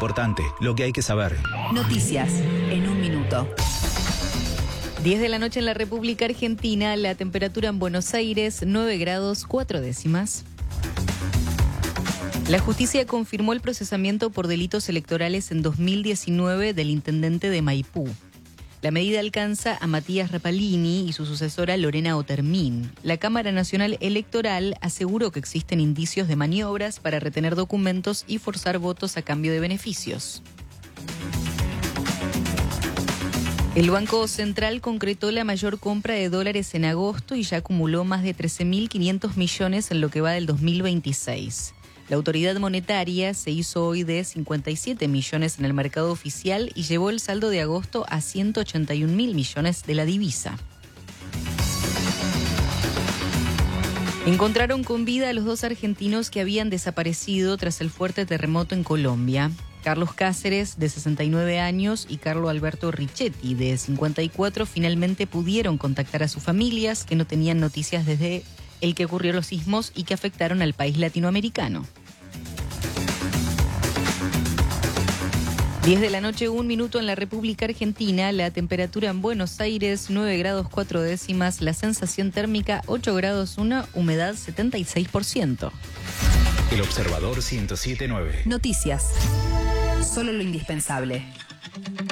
importante, lo que hay que saber. Noticias en un minuto. 10 de la noche en la República Argentina, la temperatura en Buenos Aires, 9 grados 4 décimas. La justicia confirmó el procesamiento por delitos electorales en 2019 del intendente de Maipú. La medida alcanza a Matías Rapalini y su sucesora Lorena Otermín. La Cámara Nacional Electoral aseguró que existen indicios de maniobras para retener documentos y forzar votos a cambio de beneficios. El Banco Central concretó la mayor compra de dólares en agosto y ya acumuló más de 13.500 millones en lo que va del 2026. La autoridad monetaria se hizo hoy de 57 millones en el mercado oficial y llevó el saldo de agosto a 181.000 millones de la divisa. Encontraron con vida a los dos argentinos que habían desaparecido tras el fuerte terremoto en Colombia. Carlos Cáceres, de 69 años, y Carlo Alberto Richetti, de 54, finalmente pudieron contactar a sus familias que no tenían noticias desde el que ocurrió los sismos y que afectaron al país latinoamericano. 10 de la noche, 1 minuto en la República Argentina, la temperatura en Buenos Aires, 9 grados 4 décimas, la sensación térmica 8 grados 1, humedad 76%. El Observador 107.9. Noticias. Solo lo indispensable.